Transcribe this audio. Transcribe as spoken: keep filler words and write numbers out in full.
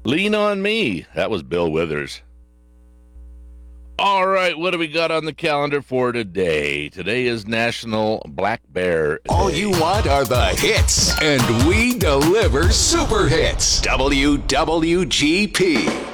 Lean on Me. That was Bill Withers. All right, what do we got on the calendar for today? Today is National Black Bear Day. All you want are the hits, and we deliver super hits. W W G P.